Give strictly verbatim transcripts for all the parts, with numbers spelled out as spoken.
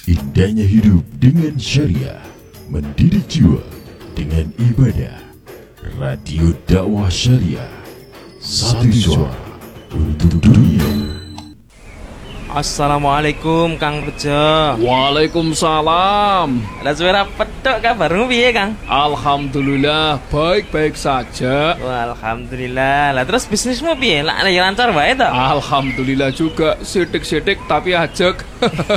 Indahnya hidup dengan syariah, mendidik jiwa dengan ibadah. Radio dakwah syariah, satu suara untuk dunia. Assalamualaikum Kang Bejo. Waalaikumsalam. Lah suara petok kabarmu piye Kang? Alhamdulillah baik-baik saja. Wah, alhamdulillah. Lah terus bisnismu piye? Lah ya lancar wae to? Alhamdulillah juga, sidik-sidik tapi ajek.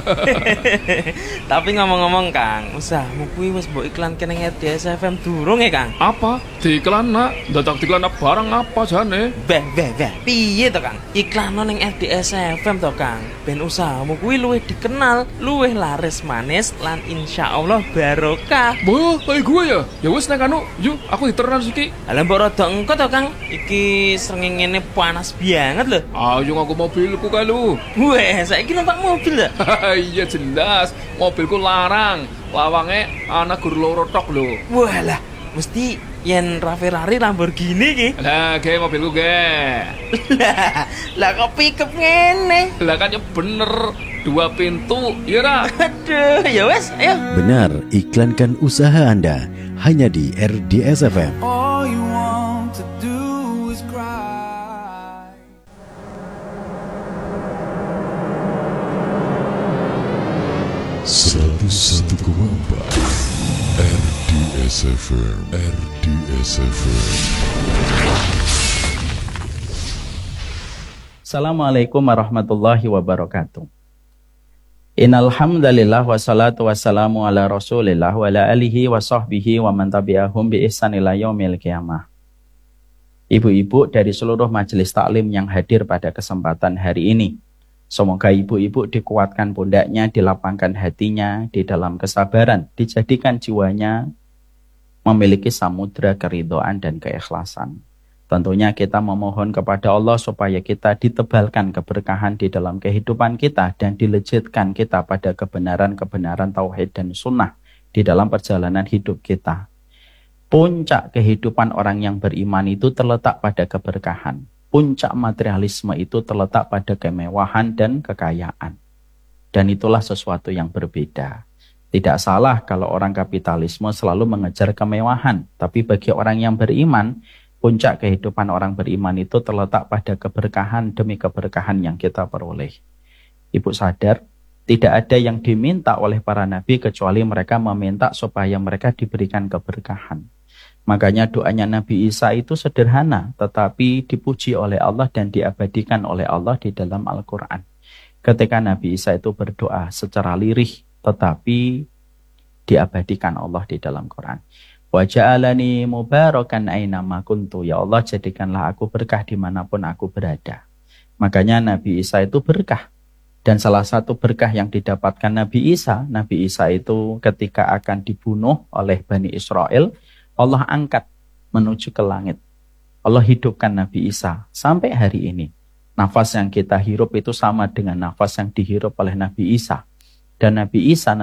Tapi ngomong-ngomong Kang, usahamu kuwi wis mbok iklanke ning R D S F M durung ya Kang? Apa? Diiklan nak? Dadak diiklan barang apa jane? Beh, beh, beh. Piye to Kang? Iklan ning R D S F M to Kang. Ben usahamu kuwi luwih dikenal, luwih laris manis lan insyaallah barokah. Wah, kayak gue ya? Ya wis nek anu, yuk aku diteran siki. Lah mbok rada engko to Kang. Iki srengenge panas banget lho. Ayo ngaku mobilku kae lu. Weh, saiki numpak mobil ya? Iya jelas, mobilku larang. Lawange ana gur loro tok lho. Walah, mesti yen Ferrari Lamborghini ki. Lah, ge mobilku ge. Lah, lah kok pickup ngene? Lah kan ya bener, dua pintu, ya ra? Aduh, ya wes, ayo. Benar, iklankan usaha Anda hanya di R D S F M. All you want to do is cry. seratus satu koma empat R D S F M. R D S F M. Assalamualaikum warahmatullahi wabarakatuh. Innal hamdalillah wassalatu wassalamu ala Rasulillah wa ala alihi wa sahbihi wa man tabi'ahum bi ihsan ila yaumil qiyamah. Ibu-ibu dari seluruh majelis taklim yang hadir pada kesempatan hari ini, semoga ibu-ibu dikuatkan pundaknya, dilapangkan hatinya di dalam kesabaran, dijadikan jiwanya memiliki samudra keridhaan dan keikhlasan. Tentunya kita memohon kepada Allah supaya kita ditebalkan keberkahan di dalam kehidupan kita dan dilejitkan kita pada kebenaran-kebenaran tauhid dan sunnah di dalam perjalanan hidup kita. Puncak kehidupan orang yang beriman itu terletak pada keberkahan. Puncak materialisme itu terletak pada kemewahan dan kekayaan. Dan itulah sesuatu yang berbeda. Tidak salah kalau orang kapitalisme selalu mengejar kemewahan, tapi bagi orang yang beriman, puncak kehidupan orang beriman itu terletak pada keberkahan demi keberkahan yang kita peroleh. Ibu sadar, tidak ada yang diminta oleh para nabi kecuali mereka meminta supaya mereka diberikan keberkahan. Makanya doanya Nabi Isa itu sederhana, tetapi dipuji oleh Allah dan diabadikan oleh Allah di dalam Al-Quran. Ketika Nabi Isa itu berdoa secara lirih, tetapi diabadikan Allah di dalam Quran. Wa ja'alani mubarakan ainama kuntu. Ya Allah, jadikanlah aku berkah dimanapun aku berada. Makanya Nabi Isa itu berkah. Dan salah satu berkah yang didapatkan Nabi Isa, Nabi Isa itu ketika akan dibunuh oleh Bani Israel, Allah angkat menuju ke langit. Allah hidupkan Nabi Isa sampai hari ini. Nafas yang kita hirup itu sama dengan nafas yang dihirup oleh Nabi Isa. Dan Nabi Isa